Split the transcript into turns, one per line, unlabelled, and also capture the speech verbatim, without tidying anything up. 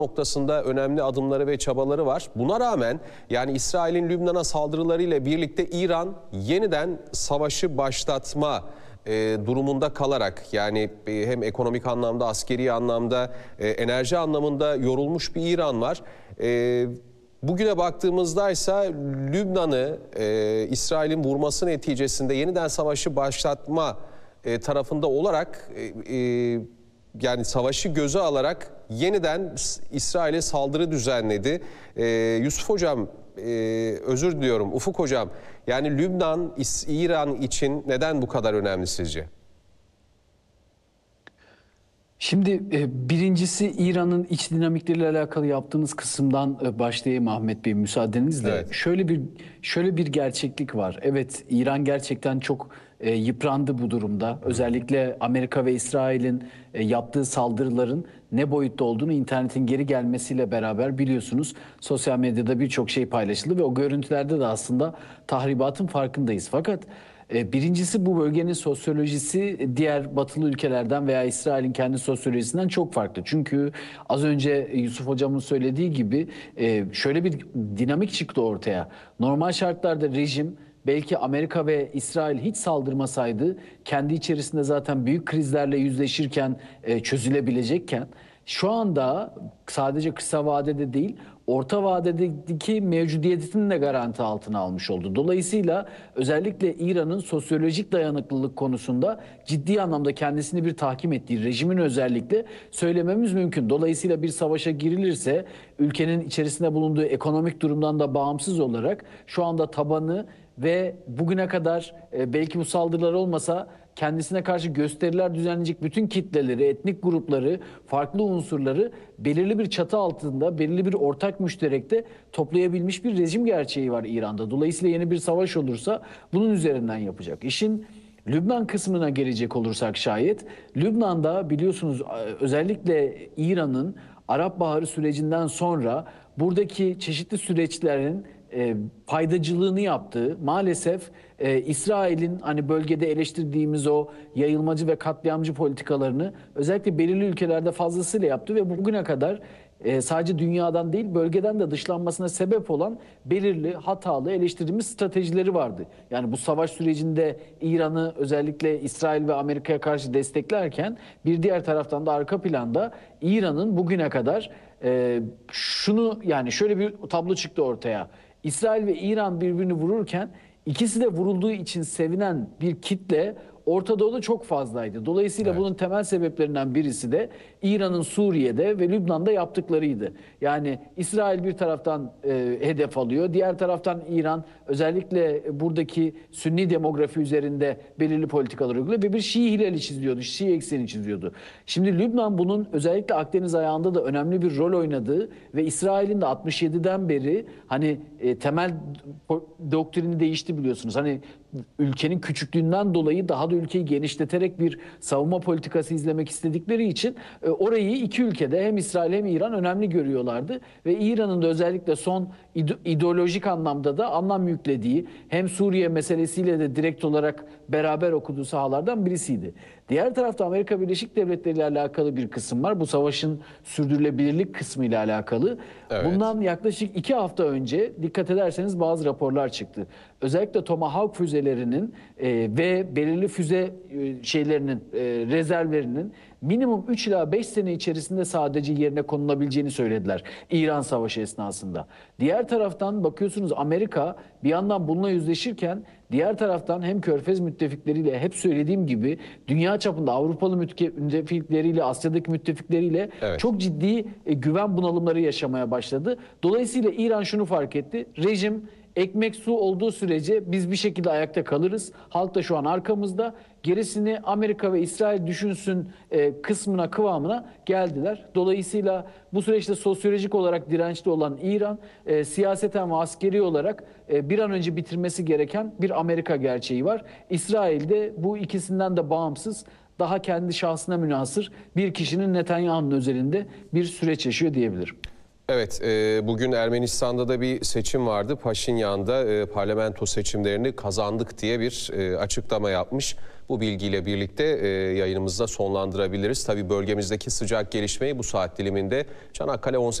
noktasında önemli adımları ve çabaları var. Buna rağmen yani İsrail'in Lübnan'a saldırılarıyla birlikte İran yeniden savaşı başlatma e, durumunda kalarak yani e, hem ekonomik anlamda, askeri anlamda, e, enerji anlamında yorulmuş bir İran var. E, bugüne baktığımızda ise Lübnan'ı e, İsrail'in vurması neticesinde yeniden savaşı başlatma e, tarafında olarak e, e, yani savaşı göze alarak yeniden İsrail'e saldırı düzenledi. Ee, Yusuf Hocam, e, özür diliyorum Ufuk Hocam. Yani Lübnan, İran için neden bu kadar önemli sizce?
Şimdi e, birincisi İran'ın iç dinamikleriyle alakalı yaptığınız kısımdan e, başlayayım Ahmet Bey müsaadenizle.
Evet.
Şöyle bir şöyle bir gerçeklik var. Evet, İran gerçekten çok e, yıprandı bu durumda. Özellikle Amerika ve İsrail'in e, yaptığı saldırıların ne boyutta olduğunu internetin geri gelmesiyle beraber biliyorsunuz. Sosyal medyada birçok şey paylaşıldı ve o görüntülerde de aslında tahribatın farkındayız. Fakat birincisi bu bölgenin sosyolojisi diğer batılı ülkelerden veya İsrail'in kendi sosyolojisinden çok farklı. Çünkü az önce Yusuf Hocam'ın söylediği gibi şöyle bir dinamik çıktı ortaya. Normal şartlarda rejim belki Amerika ve İsrail hiç saldırmasaydı kendi içerisinde zaten büyük krizlerle yüzleşirken çözülebilecekken şu anda sadece kısa vadede değil orta vadedeki mevcudiyetini de garanti altına almış oldu. Dolayısıyla özellikle İran'ın sosyolojik dayanıklılık konusunda ciddi anlamda kendisini bir tahkim ettiği rejimin özellikle söylememiz mümkün. Dolayısıyla bir savaşa girilirse ülkenin içerisinde bulunduğu ekonomik durumdan da bağımsız olarak şu anda tabanı ve bugüne kadar belki bu saldırılar olmasa kendisine karşı gösteriler düzenleyecek bütün kitleleri, etnik grupları, farklı unsurları belirli bir çatı altında, belirli bir ortak müşterekte toplayabilmiş bir rejim gerçeği var İran'da. Dolayısıyla yeni bir savaş olursa bunun üzerinden yapacak. İşin Lübnan kısmına gelecek olursak şayet, Lübnan'da biliyorsunuz özellikle İran'ın Arap Baharı sürecinden sonra buradaki çeşitli süreçlerin e, faydacılığını yaptığı, maalesef e, İsrail'in hani bölgede eleştirdiğimiz o yayılmacı ve katliamcı politikalarını özellikle belirli ülkelerde fazlasıyla yaptı ve bugüne kadar e, sadece dünyadan değil bölgeden de dışlanmasına sebep olan belirli hatalı eleştirdiğimiz stratejileri vardı. Yani bu savaş sürecinde İran'ı özellikle İsrail ve Amerika'ya karşı desteklerken bir diğer taraftan da arka planda İran'ın bugüne kadar e, şunu yani şöyle bir tablo çıktı ortaya. İsrail ve İran birbirini vururken ikisi de vurulduğu için sevinen bir kitle Orta Doğu'da çok fazlaydı. Dolayısıyla evet. Bunun temel sebeplerinden birisi de İran'ın Suriye'de ve Lübnan'da yaptıklarıydı. Yani İsrail bir taraftan e, hedef alıyor, diğer taraftan İran özellikle buradaki Sünni demografi üzerinde belirli politikalar uyguluyor ve bir Şii hilali çiziyordu, Şii ekseni çiziyordu. Şimdi Lübnan bunun özellikle Akdeniz ayağında da önemli bir rol oynadığı ve İsrail'in de altmış yediden beri hani e, temel doktrini değişti biliyorsunuz. Hani ülkenin küçüklüğünden dolayı daha da ülkeyi genişleterek bir savunma politikası izlemek istedikleri için e, orayı iki ülkede hem İsrail hem İran önemli görüyorlardı ve İran'ın da özellikle son ide ideolojik anlamda da anlam yüklediği hem Suriye meselesiyle de direkt olarak beraber okuduğu sahalardan birisiydi. Diğer tarafta Amerika Birleşik Devletleri ile alakalı bir kısım var. Bu savaşın sürdürülebilirlik kısmı ile alakalı. Evet. Bundan yaklaşık iki hafta önce dikkat ederseniz bazı raporlar çıktı. Özellikle Tomahawk füzelerinin e, ve belirli füze e, şeylerinin e, rezervlerinin minimum üç ila beş sene içerisinde sadece yerine konulabileceğini söylediler İran Savaşı esnasında. Diğer taraftan bakıyorsunuz Amerika bir yandan bununla yüzleşirken diğer taraftan hem Körfez müttefikleriyle hep söylediğim gibi dünya çapında Avrupalı müttefikleriyle, Asya'daki müttefikleriyle evet. çok ciddi e, güven bunalımları yaşamaya başladı. Dolayısıyla İran şunu fark etti. Rejim ekmek su olduğu sürece biz bir şekilde ayakta kalırız. Halk da şu an arkamızda. Gerisini Amerika ve İsrail düşünsün e, kısmına, kıvamına geldiler. Dolayısıyla bu süreçte sosyolojik olarak dirençli olan İran, e, siyaseten ve askeri olarak e, bir an önce bitirmesi gereken bir Amerika gerçeği var. İsrail'de bu ikisinden de bağımsız, daha kendi şahsına münhasır bir kişinin Netanyahu'nun özelinde bir süreç yaşıyor diyebilirim.
Evet, e, bugün Ermenistan'da da bir seçim vardı. Paşinyan'da e, parlamento seçimlerini kazandık diye bir e, açıklama yapmış. Bu bilgiyle birlikte e, yayınımızda sonlandırabiliriz. Tabii bölgemizdeki sıcak gelişmeyi bu saat diliminde Çanakkale on sekiz